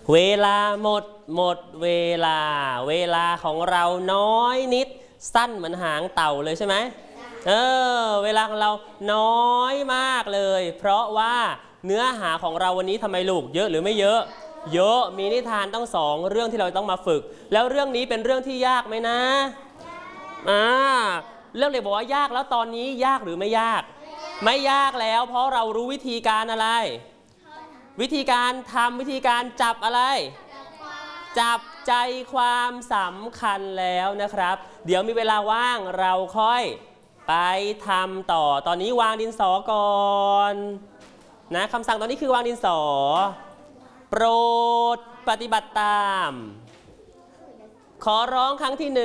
เวลาหมดเวลาของเราน้อยนิดสั้นเหมือนหางเต่าเลยใช่ไหมเวลาของเราน้อยมากเลยเพราะว่าเนื้อหาของเราวันนี้ทำไมลูกเยอะหรือไม่เยอะเยอะมีนิทานต้อง2 เรื่องที่เราต้องมาฝึกแล้วเรื่องนี้เป็นเรื่องที่ยากไหมนะเรื่องเลยบอกว่ายากแล้วตอนนี้ยากหรือไม่ยากไม่ยากแล้วเพราะเรารู้วิธีการอะไรวิธีการทำวิธีการจับอะไรจับใจความสำคัญแล้วนะครับเดี๋ยวมีเวลาว่างเราค่อยไปทำต่อตอนนี้วางดินสอก่อนนะคำสั่งตอนนี้คือวางดินสอโปรดปฏิบัติตามขอร้องครั้งที่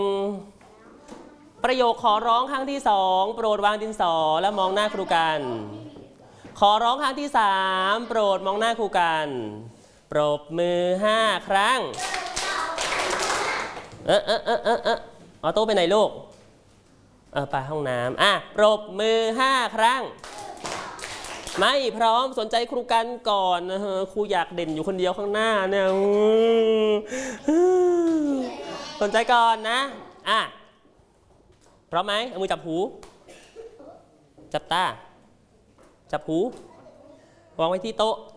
1ประโยคขอร้องครั้งที่2โปรดวางดินสอและมองหน้าครูกันขอร้องครั้งที่3โปรดมองหน้าครูกันปรบมือ5 ครั้งออโต้ไปไหนลูกไปห้องน้ำปรบมือ5 ครั้งไม่พร้อมสนใจครูกันก่อนครูอยากเด่นอยู่คนเดียวข้างหน้าเนี่ยสนใจก่อนนะพร้อมไหมเอามือจับหูจับตาจับหูวางไว้ที่โต๊ะ